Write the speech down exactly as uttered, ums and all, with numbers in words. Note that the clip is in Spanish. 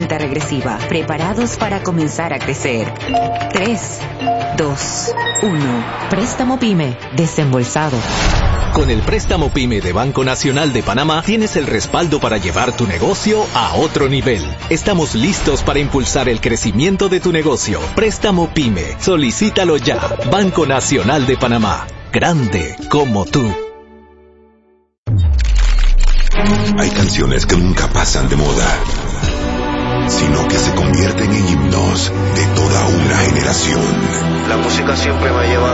cuenta regresiva, preparados para comenzar a crecer. tres, dos, uno. Préstamo PYME, desembolsado. Con el préstamo PYME de Banco Nacional de Panamá tienes el respaldo para llevar tu negocio a otro nivel. Estamos listos para impulsar el crecimiento de tu negocio. Préstamo PYME. Solicítalo ya. Banco Nacional de Panamá. Grande como tú. Hay canciones que nunca pasan de moda, sino que se convierten en himnos de toda una generación. La música siempre me lleva